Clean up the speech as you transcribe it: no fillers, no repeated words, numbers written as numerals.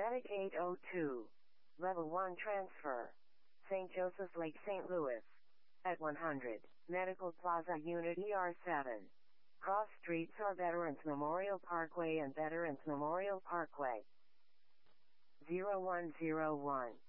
Medic 802. Level 1 transfer. St. Joseph's Lake, St. Louis. At 100. Medical Plaza Unit ER7. Cross streets are Veterans Memorial Parkway and Veterans Memorial Parkway. 0101.